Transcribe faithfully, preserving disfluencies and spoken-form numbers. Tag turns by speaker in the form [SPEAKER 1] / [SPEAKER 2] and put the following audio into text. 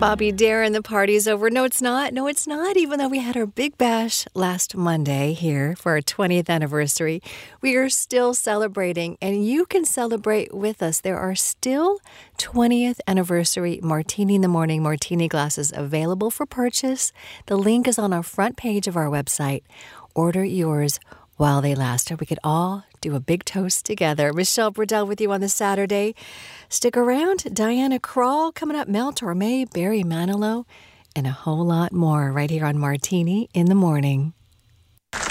[SPEAKER 1] Bobby Darin, the party's over. No, it's not. No, it's not. Even though we had our big bash last Monday here for our twentieth anniversary, we are still celebrating, and you can celebrate with us. There are still twentieth anniversary Martini in the Morning martini glasses available for purchase. The link is on our front page of our website. Order yours while they last, or we could all do a big toast together. Michelle Burdell with you on this Saturday. Stick around. Diana Krall coming up, Mel Torme, Barry Manilow, and a whole lot more right here on Martini in the Morning.